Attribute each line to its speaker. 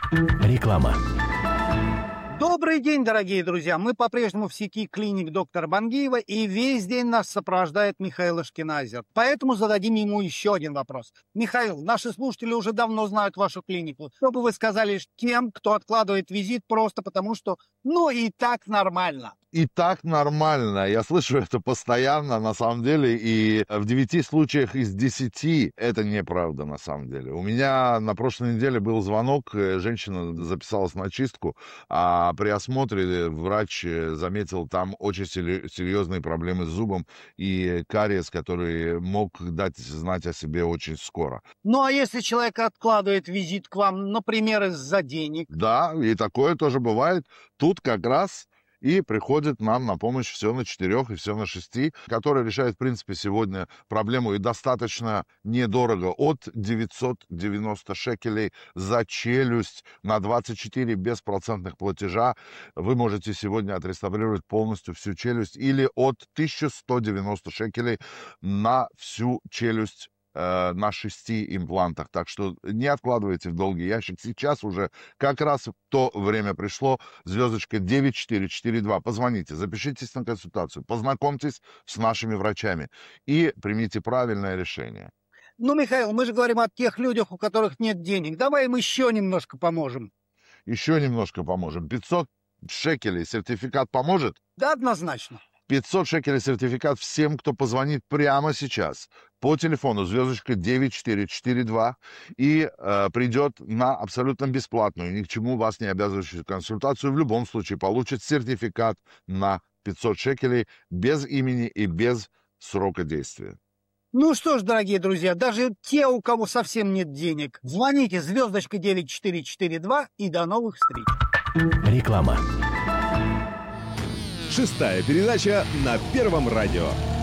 Speaker 1: Реклама.
Speaker 2: Добрый день, дорогие друзья! Мы по-прежнему в сети клиник доктора Бангиева, и весь день нас сопровождает Михаил Ашкеназер. Поэтому зададим ему еще один вопрос. Михаил, наши слушатели уже давно знают вашу клинику. Что бы вы сказали тем, кто откладывает визит просто потому, что и так нормально?
Speaker 3: И так нормально. Я слышу это постоянно, на самом деле, и в 9 случаях из 10 это неправда, на самом деле. У меня на прошлой неделе был звонок, женщина записалась на чистку, а при осмотре врач заметил там очень серьезные проблемы с зубом и кариес, который мог дать знать о себе очень скоро.
Speaker 2: Ну, а если человек откладывает визит к вам, например, из-за денег?
Speaker 3: Да, и такое тоже бывает. Тут как раз и приходит нам на помощь «Все на 4» и «Все на 6», который решает, в принципе, сегодня проблему и достаточно недорого. От 990 шекелей за челюсть на 24 беспроцентных платежа вы можете сегодня отреставрировать полностью всю челюсть, или от 1190 шекелей на всю челюсть на 6 имплантах. Так что не откладывайте в долгий ящик. Сейчас уже как раз то время пришло. Звездочка 9442. Позвоните, запишитесь на консультацию, познакомьтесь с нашими врачами и примите правильное решение.
Speaker 2: Михаил, мы же говорим о тех людях, у которых нет денег. Давай им еще немножко поможем.
Speaker 3: Еще немножко поможем. 500 шекелей сертификат поможет?
Speaker 2: Да, однозначно.
Speaker 3: 500 шекелей сертификат всем, кто позвонит прямо сейчас по телефону звездочка 9442 и придет на абсолютно бесплатную, ни к чему вас не обязывающую консультацию. В любом случае получит сертификат на 500 шекелей без имени и без срока действия.
Speaker 2: Ну что ж, дорогие друзья, даже те, у кого совсем нет денег, звоните звездочка 9442 и до новых встреч.
Speaker 1: Реклама.
Speaker 4: 6-я передача на Первом радио.